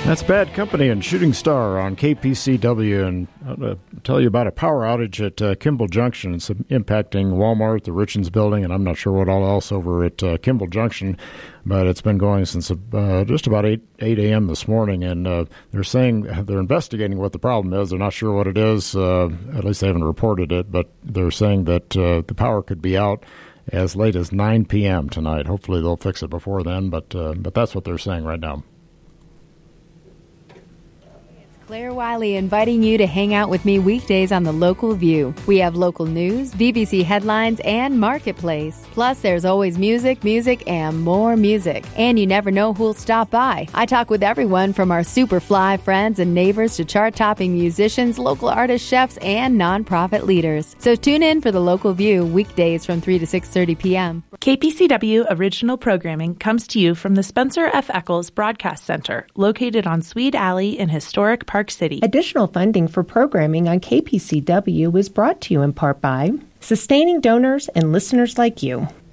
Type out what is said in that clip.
That's Bad Company and Shooting Star on KPCW, and I'll tell you about a power outage at Kimball Junction. It's impacting Walmart, the Richens building, and I'm not sure what all else over at Kimball Junction, but it's been going since just about 8 a.m. this morning, and they're saying they're investigating what the problem is. They're not sure what it is, at least they haven't reported it, but they're saying that the power could be out as late as 9 p.m. tonight. Hopefully they'll fix it before then, but that's what they're saying right now. Claire Wiley inviting you to hang out with me weekdays on The Local View. We have local news, BBC headlines, and Marketplace. Plus, there's always music, and more music. And you never know who'll stop by. I talk with everyone from our Superfly friends and neighbors to chart-topping musicians, local artists, chefs, and nonprofit leaders. So tune in for The Local View weekdays from 3 to 6:30 p.m. KPCW original programming comes to you from the Spencer F. Eccles Broadcast Center, located on Swede Alley in historic Park City. Additional funding for programming on KPCW is brought to you in part by sustaining donors and listeners like you.